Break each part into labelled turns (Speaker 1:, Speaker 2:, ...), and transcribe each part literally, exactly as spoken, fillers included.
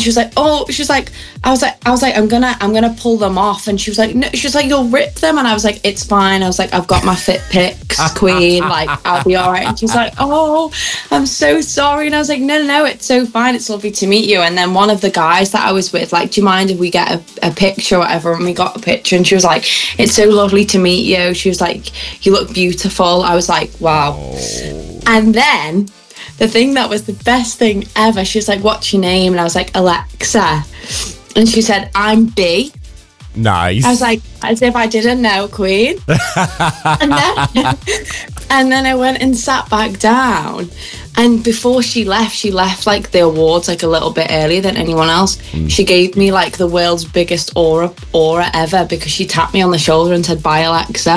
Speaker 1: she was like, oh, she was like, I was like, I was like, I'm gonna, I'm gonna pull them off. And she was like, no, she was like, you'll rip them. And I was like, it's fine. I was like, I've got my fit pics, queen. Like, I'll be all right. And she's like, oh, I'm so sorry. And I was like, no, no, no, it's so fine. It's lovely to meet you. And then one of the guys that I was with, like, do you mind if we get a, a picture or whatever? And we got a picture. And she was like, it's so lovely to meet you. She was like, you look beautiful. I was like, wow. Oh. And then the thing that was the best thing ever, she was like, what's your name? And I was like, Alexa. And she said, I'm B.
Speaker 2: Nice.
Speaker 1: I was like, as if I didn't know, queen. and, then, and then I went and sat back down. And before she left, she left like the awards like a little bit earlier than anyone else. Mm. She gave me like the world's biggest aura aura ever because she tapped me on the shoulder and said, bye, Alexa.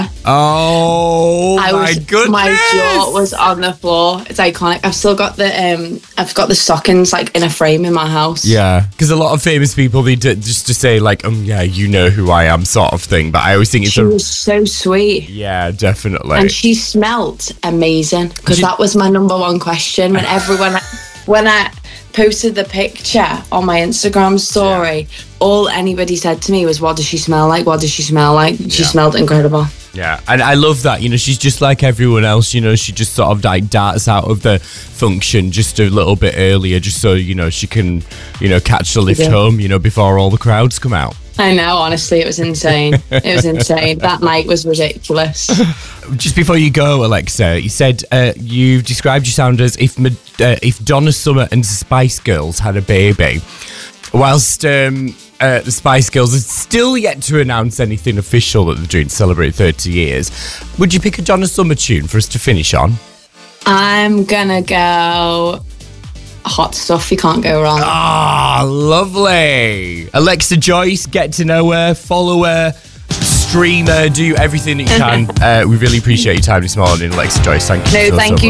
Speaker 2: Oh,
Speaker 1: I
Speaker 2: my
Speaker 1: was,
Speaker 2: goodness.
Speaker 1: My jaw was on the floor. It's iconic. I've still got the, um, I've got the stockings like in a frame in my house.
Speaker 2: Yeah, because a lot of famous people, they do, just to say like, um, yeah, you know who I am sort of thing. But I always think it's
Speaker 1: she
Speaker 2: a...
Speaker 1: was so sweet.
Speaker 2: Yeah, definitely.
Speaker 1: And she smelt amazing because
Speaker 2: you...
Speaker 1: that was my number one question. When everyone, when I posted the picture on my Instagram story, yeah. all anybody said to me was, what does she smell like? What does she smell like? She yeah. smelled incredible.
Speaker 2: Yeah, and I love that, you know, she's just like everyone else, you know, she just sort of like darts out of the function just a little bit earlier, just so, you know, she can, you know, catch the lift yeah. home, you know, before all the crowds come out.
Speaker 1: I know, honestly, it was insane. It was insane. That night was ridiculous.
Speaker 2: Just before you go, Alexa, you said uh, you described your sound as if uh, if Donna Summer and Spice Girls had a baby. Whilst um, uh, the Spice Girls are still yet to announce anything official that they're doing to celebrate thirty years, would you pick a Donna Summer tune for us to finish on?
Speaker 1: I'm gonna go... Hot Stuff, you can't go wrong.
Speaker 2: Ah, oh, lovely. Alexa Joyce, get to know her, follow her, stream her, do everything that you can. uh, we really appreciate your time this morning, Alexa Joyce. Thank you.
Speaker 1: No,
Speaker 2: so,
Speaker 1: thank
Speaker 2: so
Speaker 1: you.